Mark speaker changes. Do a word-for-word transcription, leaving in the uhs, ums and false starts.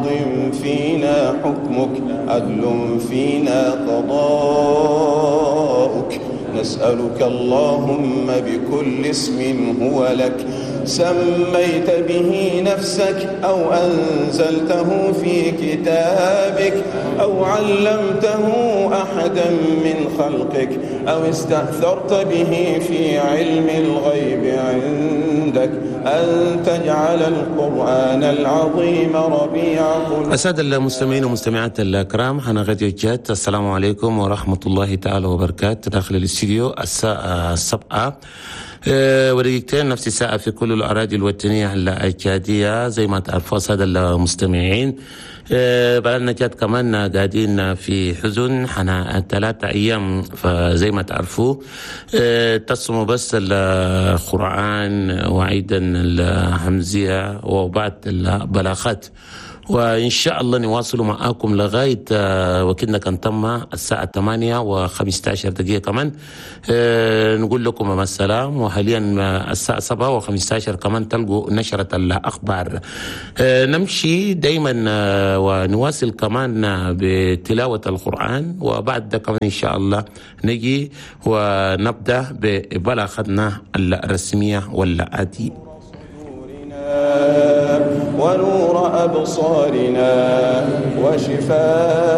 Speaker 1: ماض فينا حكمك عدل فينا قضاؤك. نسألك اللهم بكل اسم هو لك سميت به نفسك أو أنزلته في كتابك أو علمته أحدا من خلقك أو استأثرت به في علم الغيب عندك أن تجعل القرآن العظيم ربيع قلوبنا.
Speaker 2: السادة المستمعين والمستمعات الكرام، أنا غادي جات. السلام عليكم ورحمة الله تعالى وبركاته. داخل الاستديو الساعة السبعة ودقيقتين، نفس الساعة في كل الأراضي الوطنية الأكادية زي ما تعرفوا السادة المستمعين. بقالنا جات كمان قاعدين في حزن حنا ثلاثة أيام، فزي ما تعرفوا تصموا بس القرآن وعيدا الهمزية وبعض البلاغات، وإن شاء الله نواصل معاكم لغاية وكنا كان تم الساعة ثمانية وخمسة عشر دقيقة كمان. نقول لكم مع السلام، وحاليا الساعة سبعة وخمسة عشر كمان تلقوا نشرة الأخبار. نمشي دايما ونواصل كمان بتلاوة القرآن، وبعد ده كمان إن شاء الله نجي ونبدأ ببلاغتنا الرسمية والآتي.
Speaker 1: ونور أبصارنا وشفاء